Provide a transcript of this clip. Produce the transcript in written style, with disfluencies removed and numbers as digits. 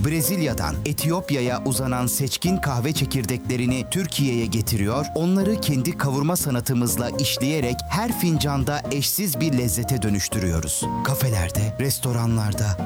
Brezilya'dan Etiyopya'ya uzanan seçkin kahve çekirdeklerini Türkiye'ye getiriyor, onları kendi kavurma sanatımızla işleyerek her fincanda eşsiz bir lezzete dönüştürüyoruz. Kafelerde, restoranlarda,